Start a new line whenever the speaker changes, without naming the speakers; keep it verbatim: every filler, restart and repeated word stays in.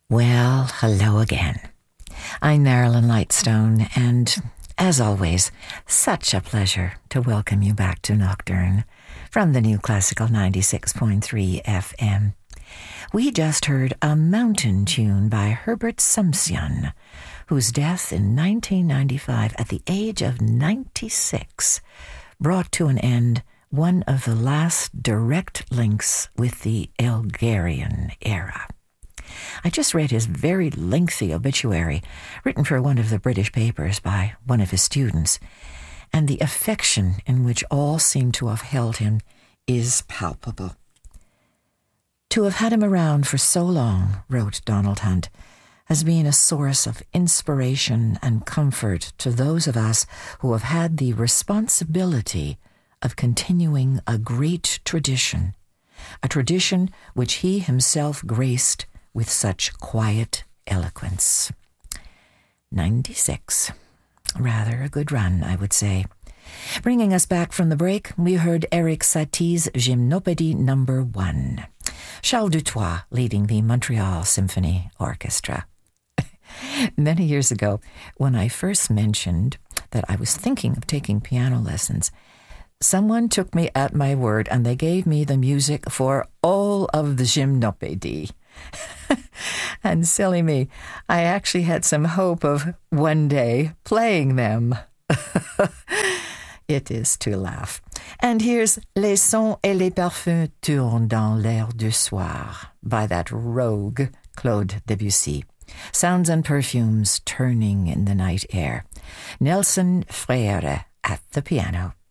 Well, hello again. I'm Marilyn Lightstone, and as always, such a pleasure to welcome you back to Nocturne from the New Classical ninety-six point three F M. We just heard a mountain tune by Herbert Sumsion, whose death in nineteen ninety-five at the age of ninety-six brought to an end one of the last direct links with the Elgarian era. I just read his very lengthy obituary, written for one of the British papers by one of his students, and the affection in which all seem to have held him is palpable. To have had him around for so long, wrote Donald Hunt, has been a source of inspiration and comfort to those of us who have had the responsibility of continuing a great tradition, a tradition which he himself graced with such quiet eloquence. ninety-six. Rather a good run, I would say. Bringing us back from the break, we heard Erik Satie's Gymnopédie number one. Charles Dutoit leading the Montreal Symphony Orchestra. Many years ago, when I first mentioned that I was thinking of taking piano lessons, someone took me at my word and they gave me the music for all of the Gymnopédie. And silly me, I actually had some hope of one day playing them. It is to laugh. And here's Les sons et les parfums tournent dans l'air du soir by that rogue Claude Debussy. Sounds and perfumes turning in the night air. Nelson Freire at the piano.